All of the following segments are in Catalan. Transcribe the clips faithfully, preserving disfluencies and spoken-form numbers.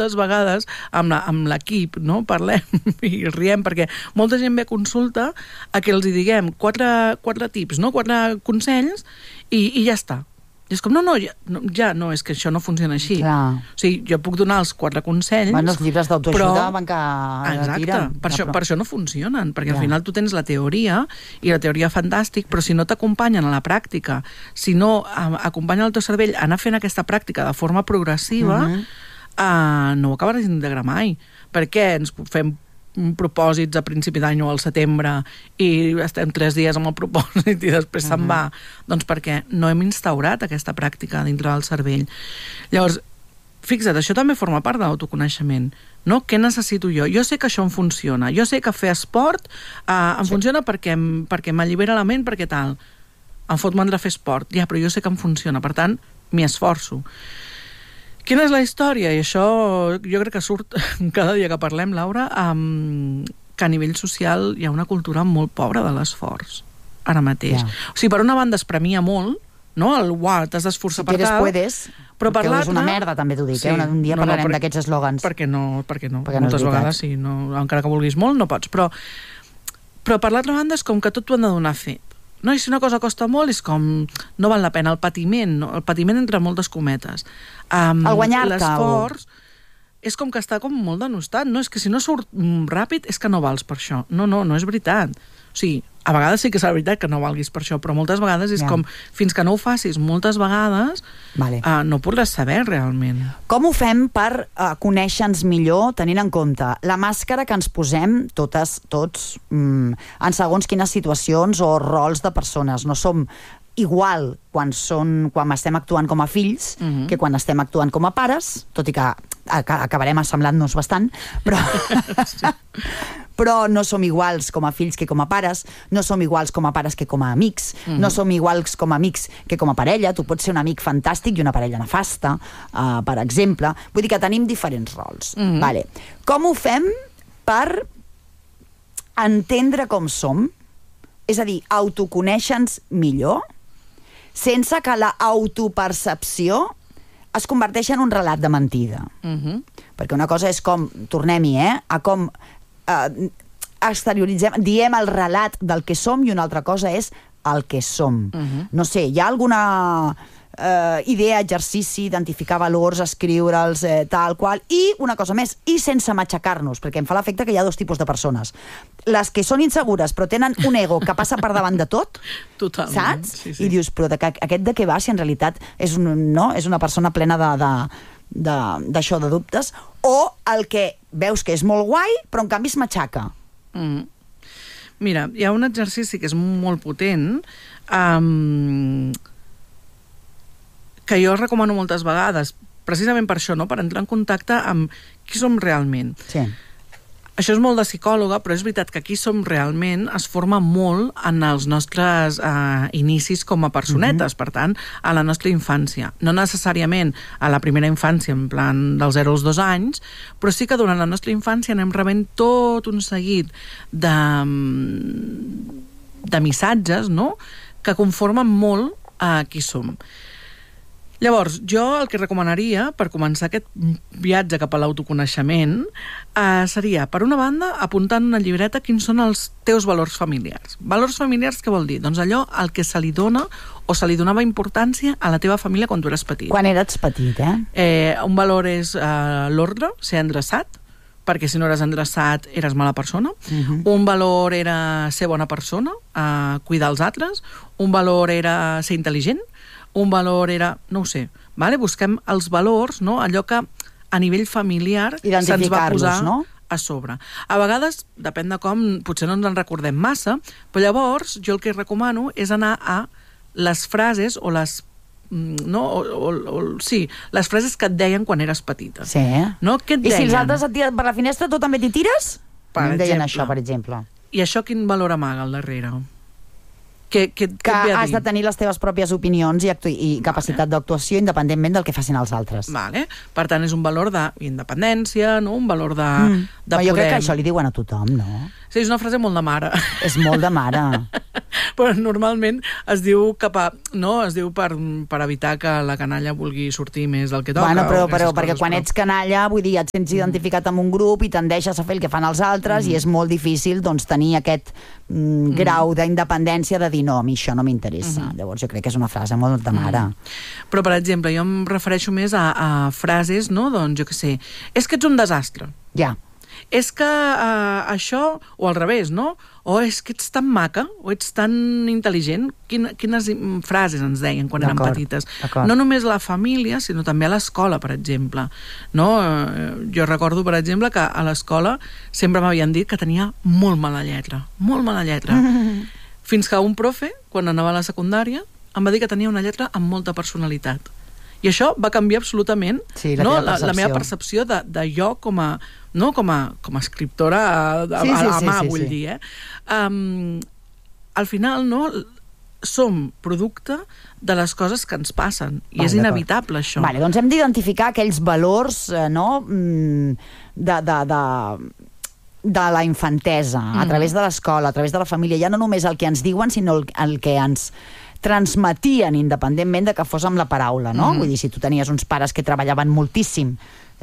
moltes vegades amb l'equip, no? Parlem i riem, perquè molta gent ve a consulta a que els hi diguem quatre, quatre tips, no? Quatre consells i, i ja està. I és com, no, no, ja, no, ja, no, és que això no funciona així. Clar. O sigui, jo puc donar els quatre consells... Bueno, els llibres d'autoajuda però... van que Exacte, tiren. per això, per això no funcionen, perquè Ja. al final tu tens la teoria, i la teoria fantàstic, però si no t'acompanyen a la pràctica, si no a, acompanya el teu cervell a anar fent aquesta pràctica de forma progressiva, uh-huh. uh, no ho acabaràs d'integrar mai. Per què ens fem propòsits a principi d'any o al setembre i estem tres dies amb el propòsit i després uh-huh. se'n va? Doncs perquè no hem instaurat aquesta pràctica dintre del cervell. Llavors, fixa't, això també forma part de l'autoconeixement, no? Què necessito jo? Jo sé que això em funciona, jo sé que fer esport eh, em sí. funciona perquè, perquè m'allibera la ment, perquè tal, em fot mandra fer esport, ja, però jo sé que em funciona, per tant, m'hi esforço. Quina és la història? I això jo crec que surt cada dia que parlem, Laura, um, que a nivell social hi ha una cultura molt pobra de l'esforç, ara mateix. Yeah. O sigui, per una banda es premia molt, no? El uau, t'has d'esforçar si per tal... puedes, però per l'altra... és una merda, també t'ho dic, sí, eh? Un dia no, parlarem no, d'aquests eslògans. Perquè no, perquè no. Perquè moltes no vegades sí, no, encara que vulguis molt, no pots. Però, però per l'altra banda és com que tot t'ho han de donar fet. No? I si una cosa costa molt és com no val la pena, el patiment, no? El patiment entre moltes cometes. Um, el guanyar-te. L'esforç és com que està com molt denostat. No, és que si no surt ràpid és que no vals per això. No, no, no és veritat. O sigui, a vegades sí que és la veritat que no valguis per això, però moltes vegades és ja. com, fins que no ho facis moltes vegades, vale. uh, no podràs saber realment. Com ho fem per uh, conèixer-nos millor, tenint en compte la màscara que ens posem totes, tots, mm, en segons quines situacions o rols de persones? No som igual quan, són, quan estem actuant com a fills uh-huh. que quan estem actuant com a pares, tot i que acabarem assemblant-nos bastant, però... sí. però no som iguals com a fills que com a pares, no som iguals com a pares que com a amics, mm-hmm. no som iguals com a amics que com a parella. Tu pots ser un amic fantàstic i una parella nefasta, uh, per exemple. Vull dir que tenim diferents rols. Mm-hmm. Vale. Com ho fem per entendre com som? És a dir, autoconèixer-nos millor, sense que la autopercepció es converteix en un relat de mentida. Mm-hmm. Perquè una cosa és com, tornem-hi, eh, a com Uh, exterioritzem, diem el relat del que som, i una altra cosa és el que som. Uh-huh. No sé, hi ha alguna uh, idea, exercici, identificar valors, escriure'ls, eh, tal qual, i una cosa més, i sense matxacar-nos, perquè em fa l'efecte que hi ha dos tipus de persones. Les que són insegures però tenen un ego que passa per davant de tot, totalment, saps? Sí, sí. I dius, però de, aquest de què va si en realitat és, un, no? és una persona plena de... de d'això, de, de dubtes, o el que veus que és molt guai, però en canvi es matxaca. Mm. Mira, hi ha un exercici que és molt potent, um, que jo recomano moltes vegades, precisament per això, no? Per entrar en contacte amb qui som realment. Sí. Això és molt de psicòloga, però és veritat que qui som realment es forma molt en els nostres eh, inicis com a personetes, mm-hmm. per tant, a la nostra infància. No necessàriament a la primera infància, en plan dels zero als dos anys, però sí que durant la nostra infància anem rebent tot un seguit de, de missatges, no?, que conformen molt a qui som. Llavors, jo el que recomanaria per començar aquest viatge cap a l'autoconeixement eh, seria, per una banda, apuntar en una llibreta quins són els teus valors familiars. Valors familiars què vol dir? Doncs allò al que se li dona o se li donava importància a la teva família quan tu eres petit. Quan eres petit, eh? eh un valor és eh, l'ordre, ser endreçat, perquè si no eres endreçat eres mala persona. Uh-huh. Un valor era ser bona persona, eh, cuidar els altres. Un valor era ser intel·ligent. Un valor era, no ho sé, vale? Busquem els valors, no? Allò que a nivell familiar se'ns va posar no? a sobre. A vegades, depèn de com, potser no ens en recordem massa, però llavors jo el que recomano és anar a les frases o les no? O, o, o, sí, les frases que et deien quan eres petita. Sí. No? Què et I deien? si els altres et tiren per la finestra, tu també t'hi tires? Per em deien exemple. això, per exemple. I això quin valor amaga al darrere? Que, que, que has de tenir les teves pròpies opinions i, i capacitat vale. d'actuació independentment del que facin els altres. Vale. Per tant, és un valor d'independència, no? Un valor de, mm. de jo poder... crec que això li diuen a tothom, no? Sí, és una frase molt de mare. És molt de mare. Però normalment es diu cap a... No, es diu per, per evitar que la canalla vulgui sortir més del que toca. Bueno, però, però coses, perquè quan però... ets canalla, vull dir, et sents identificat amb un grup i tendeixes a fer el que fan els altres mm. i és molt difícil doncs, tenir aquest mm, grau mm. d'independència de dir no, a mi això no m'interessa. Mm. Llavors jo crec que és una frase molt de mare. Mm. Però, per exemple, jo em refereixo més a, a frases, no? Doncs, jo què sé, és que ets un desastre. Ja. És que uh, això, o al revés, no? O és que ets tan maca, o ets tan intel·ligent. Quina, quines frases ens deien quan érem petites. No només a la família, sinó també a l'escola, per exemple. No? Uh, jo recordo, per exemple, que a l'escola sempre m'havien dit que tenia molt mala lletra. Molt mala lletra. Fins que un profe, quan anava a la secundària, em va dir que tenia una lletra amb molta personalitat. I això va canviar absolutament sí, la, no? la, la meva percepció de, de jo com a, no? com a, com a escriptora a, a, sí, sí, a, a mà, sí, sí, vull sí. dir. Eh? Um, al final, no? Som producte de les coses que ens passen i vale, és inevitable això. Vale, doncs hem d'identificar aquells valors eh, no? de, de, de, de la infantesa, mm. a través de l'escola, a través de la família, ja no només el que ens diuen, sinó el, el que ens transmetien independentment de que fos amb la paraula, no? Mm. Vull dir, si tu tenies uns pares que treballaven moltíssim,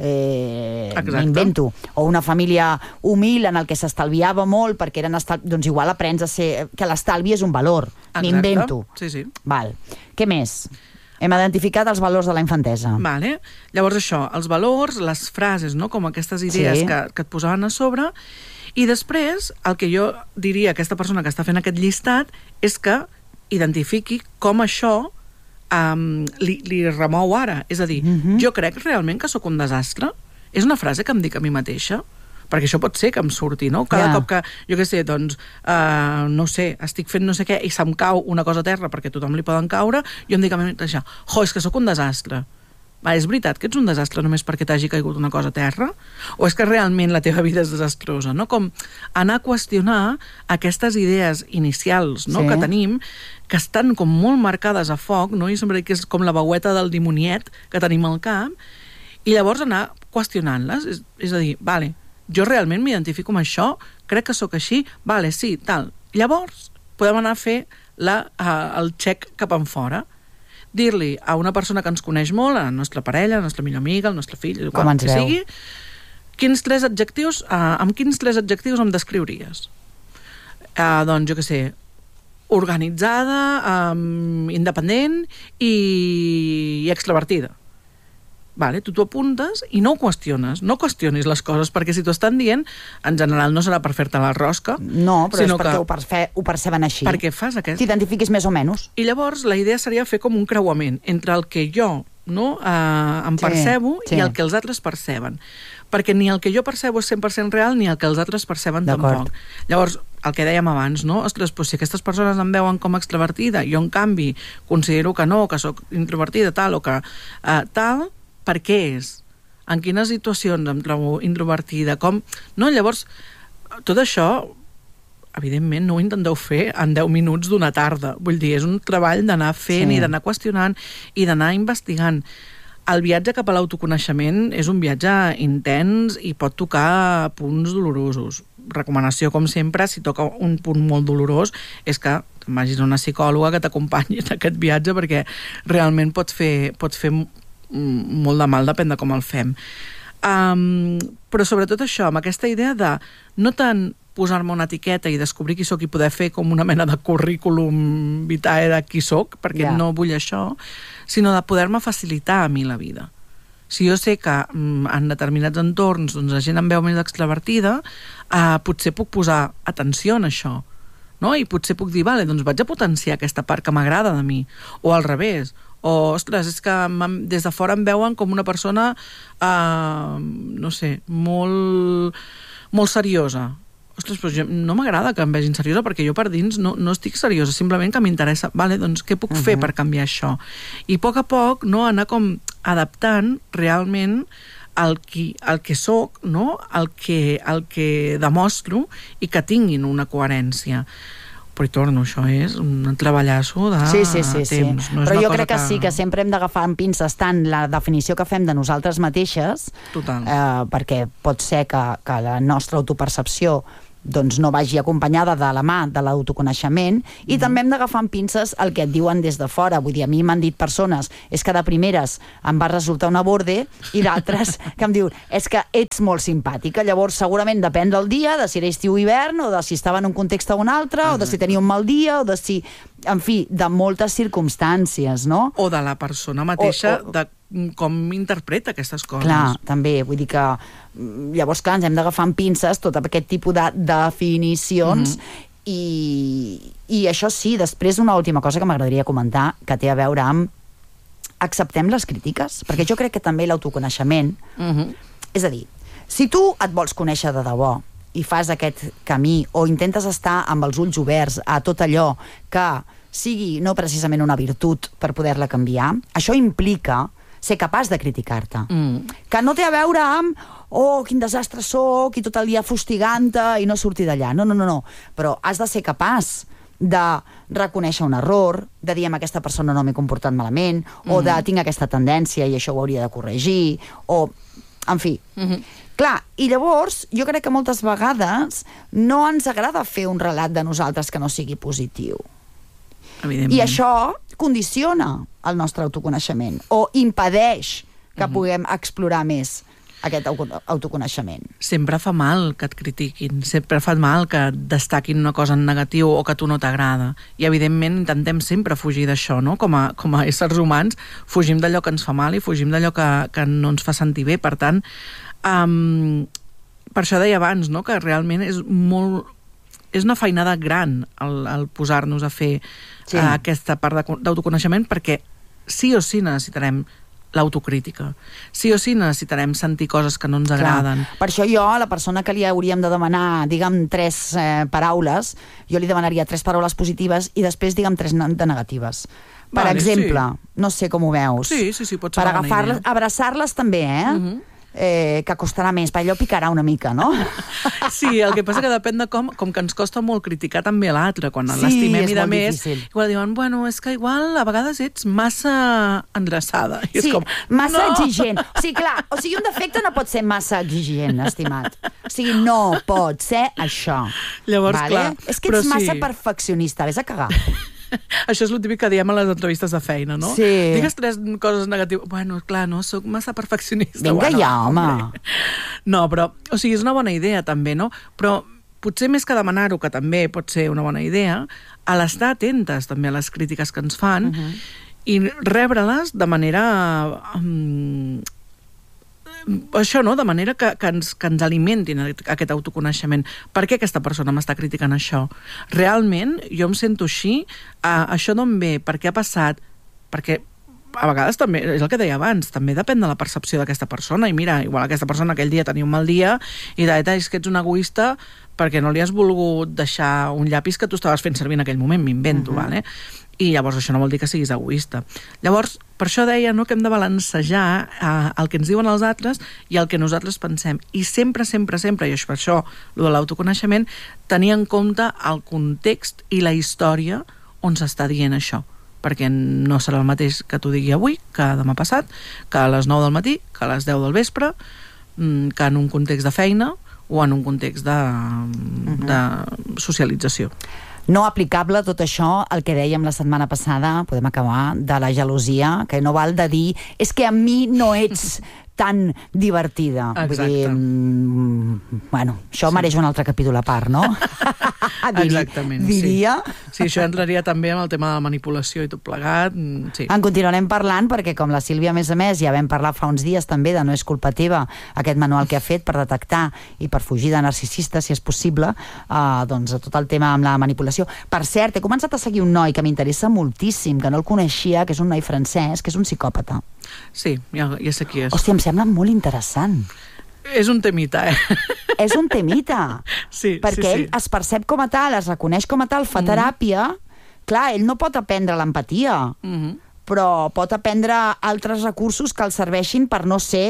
eh, m'invento, o una família humil en el que s'estalviava molt perquè eren estal... doncs igual aprens a ser... que l'estalvi és un valor, m'invento. Sí, sí. Val. Què més? Hem identificat els valors de la infantesa. Vale. Llavors això, els valors, les frases, no? Com aquestes idees sí. que, que et posaven a sobre, i després el que jo diria a aquesta persona que està fent aquest llistat és que identifiqui com això um, li, li remou ara. És a dir, uh-huh. jo crec realment que sóc un desastre? És una frase que em dic a mi mateixa? Perquè això pot ser que em surti, no? Cada yeah. cop que, jo què sé, doncs, uh, no sé, estic fent no sé què i se'm cau una cosa a terra perquè a tothom li poden caure, jo em dic a mi mateixa, jo, és que sóc un desastre. Va, és veritat que ets un desastre només perquè t'hagi caigut una cosa a terra? O és que realment la teva vida és desastrosa? No? Com anar a qüestionar aquestes idees inicials no? sí. que tenim, que estan com molt marcades a foc, no? I sempre dic que és com la veueta del dimoniet que tenim al cap, i llavors anar qüestionant-les. És, és a dir, vale, jo realment m'identifico amb això, crec que sóc així, vale, sí, tal. Llavors podem anar a fer la, uh, el xec cap enfora. Dir-li a una persona que ens coneix molt, a la nostra parella, a la nostra millor amiga, al nostre fill, quan que sigui, quins tres adjectius, uh, amb quins tres adjectius em descriuries? Uh, doncs, jo què sé, organitzada, um, independent i, i extrovertida. Vale, tu t'ho apuntes i no ho qüestiones, no qüestionis les coses, perquè si t'ho estan dient, en general no serà per fer-te la rosca. No, però és perquè ho, perfe ho perceben així. Perquè fas aquest... T'identifiquis més o menys. I llavors la idea seria fer com un creuament entre el que jo no, eh, em percebo sí, sí. i el que els altres perceben. Perquè ni el que jo percebo és cent per cent real ni el que els altres perceben tampoc. Llavors, el que dèiem abans, no? Ostres, doncs si aquestes persones em veuen com a extrovertida, jo en canvi considero que no, que sóc introvertida, tal, o que eh, tal... Per què és? En quines situacions em trobo introvertida? Com? No, llavors, tot això, evidentment, no ho intenteu fer en deu minuts d'una tarda. Vull dir, és un treball d'anar fent sí. i d'anar qüestionant i d'anar investigant. El viatge cap a l'autoconeixement és un viatge intens i pot tocar punts dolorosos. Recomanació, com sempre, si toca un punt molt dolorós, és que te'n vagis a una psicòloga que t'acompanyi en aquest viatge, perquè realment pots fer... Pots fer molt de mal, depèn de com el fem. Um, però sobretot això, amb aquesta idea de no tant posar-me una etiqueta i descobrir qui sóc i poder fer com una mena de currículum vitae de qui sóc, perquè yeah. no vull això, sinó de poder-me facilitar a mi la vida. Si jo sé que mm, en determinats entorns doncs, la gent em veu més extravertida, uh, potser puc posar atenció en això, no? I potser puc dir, vale, doncs vaig a potenciar aquesta part que m'agrada de mi, o al revés, o, ostres, és que des de fora em veuen com una persona, uh, no sé, molt, molt seriosa. Ostres, però jo, no m'agrada que em vegin seriosa, perquè jo per dins no, no estic seriosa, simplement que m'interessa, vale, doncs què puc uh-huh. fer per canviar això? I a poc a poc, no, anar com adaptant realment el, qui, el que soc, no? el, que, el que demostro i que tinguin una coherència. però hi torno, això és un treballasso de sí, sí, sí, temps. Sí. No és però una jo cosa crec que... que sí, que sempre hem d'agafar en pinces tant la definició que fem de nosaltres mateixes, Total. Eh, perquè pot ser que, que la nostra autopercepció doncs no vagi acompanyada de la mà de l'autoconeixement, i mm. també hem d'agafar amb pinces el que et diuen des de fora. Vull dir, a mi m'han dit persones, és que de primeres em va resultar una borde, i d'altres que em diuen, és que ets molt simpàtica. Llavors segurament depèn del dia, de si era estiu o hivern, o de si estava en un context o un altre, mm. o de si tenia un mal dia, o de si... En fi, de moltes circumstàncies, no? O de la persona mateixa, o, o... de com interpreta aquestes coses. Clar, també, vull dir que llavors, clar, ens hem d'agafar amb pinces tot aquest tipus de definicions, mm-hmm. i, i això sí, després una última cosa que m'agradaria comentar, que té a veure amb acceptem les crítiques, perquè jo crec que també l'autoconeixement, mm-hmm. és a dir, si tu et vols conèixer de debò i fas aquest camí, o intentes estar amb els ulls oberts a tot allò que sigui no precisament una virtut per poder-la canviar, això implica ser capaç de criticar-te. Mm. Que no té a veure amb oh, quin desastre soc, i tot el dia fustigant-te i no sortir d'allà. No, no, no, no. Però has de ser capaç de reconèixer un error, de dir amb aquesta persona no m'he comportat malament, mm. o de tinc aquesta tendència i això ho hauria de corregir, o... En fi. Mm-hmm. Clar, i llavors jo crec que moltes vegades no ens agrada fer un relat de nosaltres que no sigui positiu. I això condiciona el nostre autoconeixement, o impedeix que mm-hmm. puguem explorar més aquest autoconeixement. Sempre fa mal que et critiquin, sempre fa mal que destaquin una cosa en negatiu o que a tu no t'agrada. I evidentment intentem sempre fugir d'això, no? Com a, com a éssers humans fugim d'allò que ens fa mal i fugim d'allò que, que no ens fa sentir bé. Per tant, um, per això deia abans, no? Que realment és molt... és una feinada gran el, el posar-nos a fer sí. uh, aquesta part d'autoconeixement, perquè sí o sí necessitarem l'autocrítica. Sí o sí necessitarem sentir coses que no ens agraden. Clar. Per això jo, a la persona que li hauríem de demanar, digue'm, tres eh, paraules, jo li demanaria tres paraules positives i després, digue'm, tres de negatives. Per vale, exemple, sí. no sé com ho veus. Sí, sí, sí, pot ser per una bona idea. Abraçar-les també, eh? Uh-huh. Eh, que costarà més, perquè allò picarà una mica, no? Sí, el que passa que depèn de com, com que ens costa molt criticar també l'altre, quan sí, l'estimem i de més, difícil. Igual diuen, bueno, és que igual a vegades ets massa endreçada. I sí, és com, massa no! exigent. O sigui, clar, o sigui, un defecte no pot ser massa exigent, estimat. O sigui, no pot ser això. Llavors, vale? clar, és que ets massa sí. perfeccionista, vés a cagar. Això és el típic que diem a les entrevistes de feina, no? Sí. Digues tres coses negatives. Bueno, clar, no, soc massa perfeccionista. Vinga bueno, ja, home. No, però, o sigui, és una bona idea també, no? Però potser més que demanar-ho, que també pot ser una bona idea, a l'estar atentes també a les crítiques que ens fan uh-huh. i rebre-les de manera... Um, això, no? De manera que, que, ens, que ens alimentin aquest autoconeixement. Per què aquesta persona m'està criticant això? Realment, jo em sento així, uh, això d'on ve, per què ha passat, perquè a vegades també, és el que deia abans, també depèn de la percepció d'aquesta persona, i mira, igual aquesta persona aquell dia tenia un mal dia, i de és que ets un egoista perquè no li has volgut deixar un llapis que tu estaves fent servir en aquell moment, m'invento, uh-huh. vale? I llavors això no vol dir que siguis egoista. Llavors, per això deia, no?, que hem de balancejar eh, el que ens diuen els altres i el que nosaltres pensem. I sempre, sempre, sempre, i això, per això, el de l'autoconeixement, tenir en compte el context i la història on s'està dient això. Perquè no serà el mateix que t'ho digui avui, que demà passat, que a les nou del matí, que a les deu del vespre, que en un context de feina o en un context de, uh-huh. de socialització. No aplicable tot això, el que dèiem la setmana passada, podem acabar, de la gelosia, que no val de dir és que a mi no ets tan divertida. Exacte. Vull dir, mm, bueno, això sí. mereix un altre capítol a part, no? Exactament, diria. Sí. Sí, això entraria també en el tema de la manipulació i tot plegat. Sí. En continuarem parlant, perquè com la Sílvia, a més a més, ja vam parlar fa uns dies també de No és culpa teva, aquest manual que ha fet per detectar i per fugir de narcisistes, si és possible, eh, doncs tot el tema amb la manipulació. Per cert, he començat a seguir un noi que m'interessa moltíssim, que no el coneixia, que és un noi francès, que és un psicòpata. Sí, ja, ja sé qui és. Hòstia, em sembla molt interessant. És un temita, eh? És un temita. Sí, perquè sí, sí. ell es percep com a tal, es reconeix com a tal, fa mm-hmm. teràpia. Clar, ell no pot aprendre l'empatia, mm-hmm. però pot aprendre altres recursos que el serveixin per no ser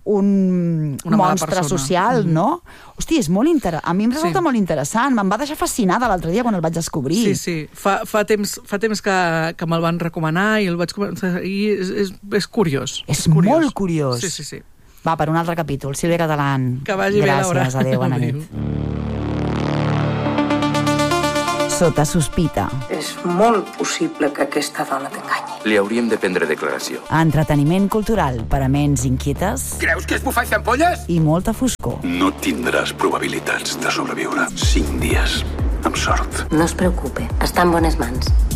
un Una mala monstre persona. social, Mm-hmm. no? Hosti, és molt inter... a mi em resulta Sí. molt interessant. Me'n va deixar fascinada l'altre dia quan el vaig descobrir. Sí, sí. Fa, fa temps, fa temps que, que me'l van recomanar i el vaig començar i és, és, és curiós. És curiós. molt curiós. Sí, sí, sí. Va, per un altre capítol. Sílvia Catalán. Que vagi bé, Laura. Gràcies, adéu, bona nit. Sota sospita. És molt possible que aquesta dona t'enganyi. Li hauríem de prendre declaració. Entreteniment cultural per a ments inquietes Creus que es bufar ampolles? i molta foscor. No tindràs probabilitats de sobreviure cinc dies, amb sort. No es preocupe, està en bones mans.